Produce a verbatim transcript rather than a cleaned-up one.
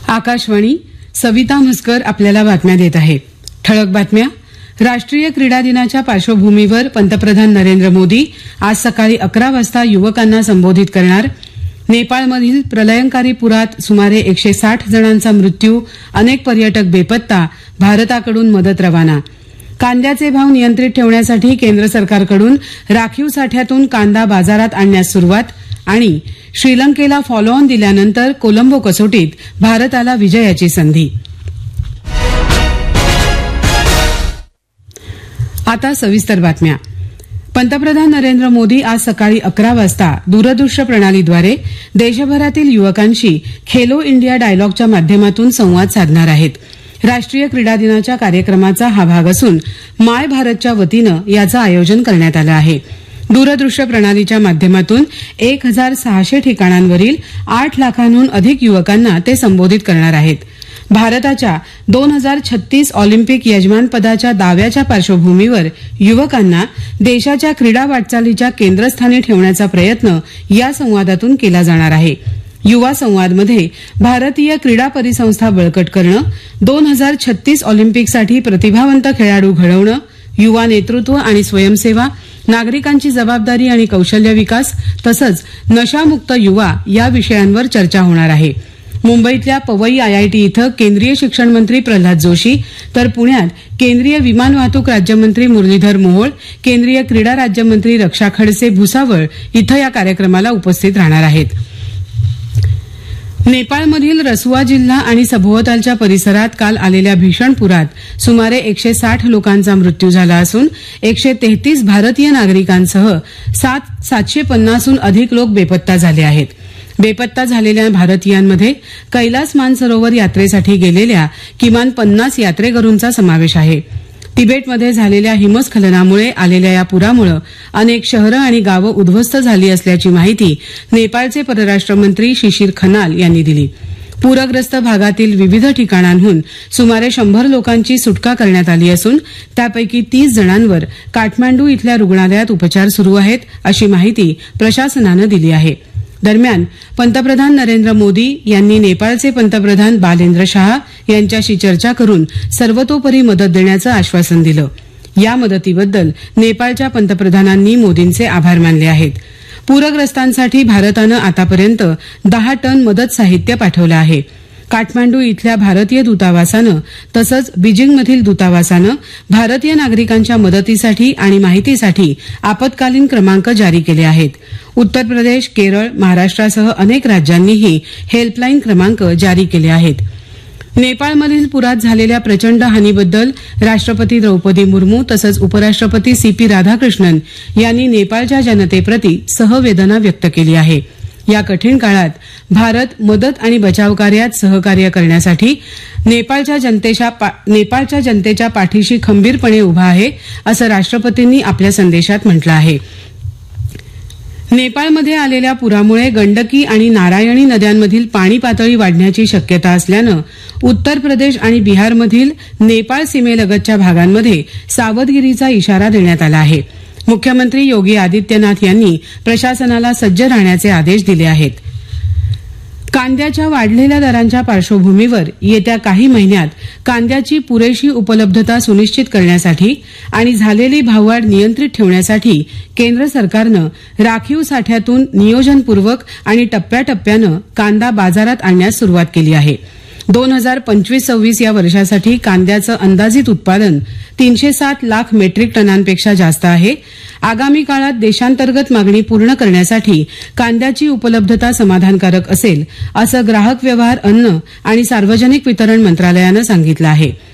आकाशवाणी. सविता म्हसकर आपल्याला बातम्या देत आहे. ठळक बातम्या. राष्ट्रीय क्रीडा दिनाच्या पार्श्वभूमीवर पंतप्रधान नरेंद्र मोदी आज सकाळी अकरा वाजता युवकांना संबोधित करणार. नेपाळमधील प्रलयंकारी पुरात सुमारे एकशे साठ जणांचा मृत्यू, अनेक पर्यटक बेपत्ता, भारताकडून मदत रवाना. कांद्याचे भाव नियंत्रित ठेवण्यासाठी केंद्र सरकारकडून राखीव साठ्यातून कांदा बाजारात आणण्यास सुरुवात. आणि श्रीलंकेला फॉलो ऑन दिल्यानंतर कोलंबो कसोटीत भारताला विजयाची संधी. आता सविस्तर बातम्या. पंतप्रधान नरेंद्र मोदी आज सकाळी अकरा वाजता दूरदृश्य प्रणालीद्वारे देशभरातील युवकांशी खेलो इंडिया डायलॉगच्या माध्यमातून संवाद साधणार आहेत. राष्ट्रीय क्रीडा दिनाच्या कार्यक्रमाचा हा भाग असून माय भारतच्या वतीनं याचं आयोजन करण्यात आलं आहे. दूरदृश्य प्रणालीच्या माध्यमातून एक हजार सहाशे ठिकाणांवरील आठ लाखांहून अधिक युवकांना ते संबोधित करणार आहेत. भारताच्या दोन हजार छत्तीस ऑलिम्पिक यजमानपदाच्या दाव्याच्या पार्श्वभूमीवर युवकांना देशाच्या क्रीडा वाटचालीच्या केंद्रस्थानी ठेवण्याचा प्रयत्न या संवादातून केला जाणार आहे. युवा संवादमध्ये भारतीय क्रीडा परिसंस्था बळकट करणं, दोन हजार छत्तीस ऑलिम्पिकसाठी प्रतिभावंत खेळाडू घडवणं, युवा नेतृत्व आणि स्वयंसेवा, नागरिकांची जबाबदारी आणि कौशल्य विकास तसंच नशामुक्त युवा या विषयांवर चर्चा होणार आहे. मुंबईतल्या पवई आयआयटी इथं केंद्रीय शिक्षण मंत्री प्रल्हाद जोशी तर पुण्यात केंद्रीय विमान वाहतूक राज्यमंत्री मुरलीधर मोहोळ, केंद्रीय क्रीडा राज्यमंत्री रक्षा खडसे भुसावळ इथं या कार्यक्रमाला उपस्थित राहणार आहेत. नेपाळमधील रसुआ जिल्हा आणि सभोवतालच्या परिसरात काल आलेल्या भीषण पुरात सुमारे एकशे साठ लोकांचा मृत्यू झाला असून एकशे तेहतीस भारतीय नागरिकांसह सात सातशे पन्नासहून अधिक लोक बेपत्ता झाले आहेत. बेपत्ता झालेल्या भारतीयांमध्ये कैलास मानसरोवर यात्रेसाठी गेलेल्या किमान पन्नास यात्रेकरूंचा समावेश आहे. तिबेटमध्ये झालेल्या हिमस्खलनामुळे आलेल्या या पुरामुळे अनेक शहरं आणि गावं उद्ध्वस्त झाली असल्याची माहिती नेपाळचे परराष्ट्र मंत्री शिशिर खनाल यांनी दिली. पूरग्रस्त भागातील विविध ठिकाणांहून सुमारे शंभर लोकांची सुटका करण्यात आली असून त्यापैकी तीस जणांवर काठमांडू इथल्या रुग्णालयात उपचार सुरू आहेत, अशी माहिती प्रशासनानं दिली आहे. दरम्यान पंतप्रधान नरेंद्र मोदी यांनी नेपाळचे पंतप्रधान बालेंद्र शाह यांच्याशी चर्चा करून सर्वतोपरी मदत देण्याचं आश्वासन दिलं. या मदतीबद्दल नेपाळच्या पंतप्रधानांनी मोदींचे आभार मानले आहेत. पूरग्रस्तांसाठी भारतानं आतापर्यंत दहा टन मदत साहित्य पाठवलं आहे. काठमांडू इथल्या भारतीय दूतावासानं तसंच बीजिंगमधील दूतावासानं भारतीय नागरिकांच्या मदतीसाठी आणि माहितीसाठी आपत्कालीन क्रमांक जारी केले आहेत. उत्तर प्रदेश, केरळ, महाराष्ट्रासह अनेक राज्यांनीही हेल्पलाईन क्रमांक जारी केले आहेत. नेपाळमधील पुरात झालेल्या प्रचंड हानीबद्दल राष्ट्रपती द्रौपदी मुर्मू तसंच उपराष्ट्रपती सी पी राधाकृष्णन यांनी नेपाळच्या जनतेप्रती सहवेदना व्यक्त केली आहे. या कठीण काळात भारत मदत आणि बचाव कार्यात सहकार्य करण्यासाठी नेपाळच्या जनतेच्या नेपाळच्या जनतेच्या पाठीशी खंबीरपणे उभा आहे, असं राष्ट्रपतींनी आपल्या संदेशात म्हटलं आहे. नेपाळमध्ये आलेल्या पुरामुळे गंडकी आणि नारायणी नद्यांमधील पाणी पातळी वाढण्याची शक्यता असल्यानं उत्तर प्रदेश आणि बिहारमधील नेपाळ सीमेलगतच्या भागांमध्ये सावधगिरीचा इशारा देण्यात आला आहे. मुख्यमंत्री योगी आदित्यनाथ यांनी प्रशासनाला सज्ज राहण्याचे आदेश दिले आहेत. कांद्याच्या वाढलेल्या दरांच्या पार्श्वभूमीवर येत्या काही महिन्यात कांद्याची पुरेशी उपलब्धता सुनिश्चित करण्यासाठी आणि झालेली भाववाढ नियंत्रित ठेवण्यासाठी केंद्र सरकारनं राखीव साठ्यातून नियोजनपूर्वक आणि टप्प्याटप्प्यानं कांदा बाजारात आणण्यास सुरुवात केली आहे. दोन हजार पंचवीस सव्वीस या वर्षासाठी कांद्याचं अंदाजित उत्पादन तीनशे सात लाख मेट्रिक टनांपेक्षा जास्त आहे. आगामी काळात देशांतर्गत मागणी पूर्ण करण्यासाठी कांद्याची उपलब्धता समाधानकारक असेल, असं ग्राहक व्यवहार, अन्न आणि सार्वजनिक वितरण मंत्रालयानं सांगितलं आहे.